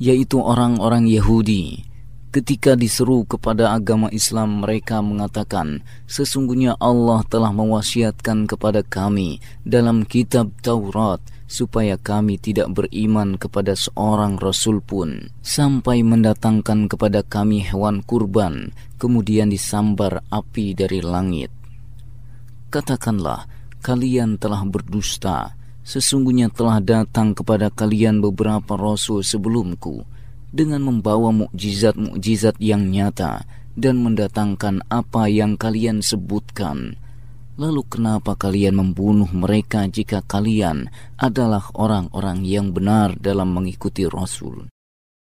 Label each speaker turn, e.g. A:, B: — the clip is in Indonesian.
A: yaitu orang-orang Yahudi. Ketika diseru kepada agama Islam, mereka mengatakan, sesungguhnya Allah telah mewasiatkan kepada kami dalam kitab Taurat supaya kami tidak beriman kepada seorang rasul pun, sampai mendatangkan kepada kami hewan kurban, kemudian disambar api dari langit. Katakanlah, kalian telah berdusta. Sesungguhnya telah datang kepada kalian beberapa rasul sebelumku dengan membawa mukjizat-mukjizat yang nyata dan mendatangkan apa yang kalian sebutkan. Lalu kenapa kalian membunuh mereka jika kalian adalah orang-orang yang benar dalam mengikuti Rasul?